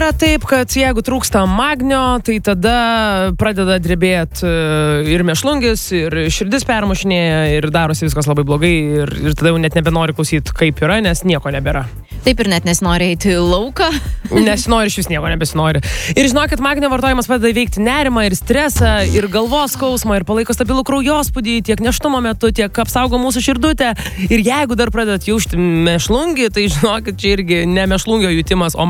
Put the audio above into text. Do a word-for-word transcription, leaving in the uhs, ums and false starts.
yra taip, kad jeigu trūksta magnio, tai tada pradeda drebėti ir mėšlungis, ir širdis permušinėja, ir darosi viskas labai blogai, ir, ir tada jau net nebenori klausyti, kaip yra, nes nieko nebėra. Taip ir net nesinori eiti į lauką. Nesinori, iš vis nieko nebesinori. Ir žinokit, magnio vartojimas padeda įveikti nerimą ir stresą, ir galvos skausmą, ir palaiko stabilų kraujospūdį tiek nėštumo metu, tiek apsaugo mūsų širdutę. Ir jeigu dar pradedat jausti mėšlungį, tai žinokit, čia irgi ne mėšlungio jutimas, o